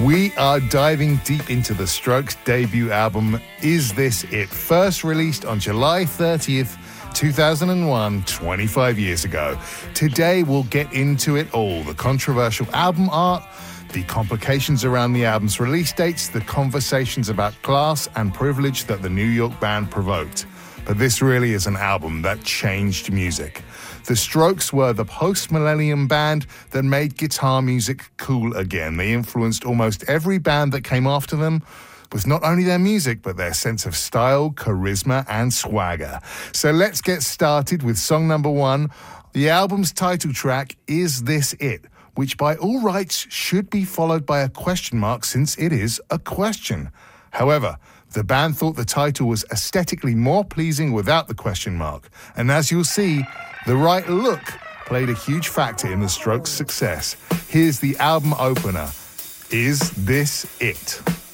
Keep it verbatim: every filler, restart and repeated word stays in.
We are diving deep into the Strokes' debut album, Is This It? First released on July thirtieth, two thousand one, twenty-five years ago. Today we'll get into it all, the controversial album art, the complications around the album's release dates, the conversations about class and privilege that the New York band provoked. But this really is an album that changed music. The Strokes were the post-millennium band that made guitar music cool again. They influenced almost every band that came after them with not only their music, but their sense of style, charisma, and swagger. So let's get started with song number one. The album's title track, Is This It?, which by all rights should be followed by a question mark since it is a question. However, the band thought the title was aesthetically more pleasing without the question mark. And as you'll see, the right look played a huge factor in the Strokes' success. Here's the album opener, Is This It?